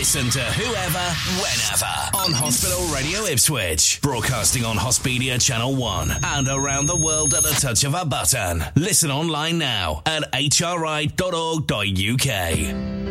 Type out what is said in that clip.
Listen to whoever, whenever on Hospital Radio Ipswich. Broadcasting on Hospedia Channel 1 and around the world at the touch of a button. Listen online now at hri.org.uk.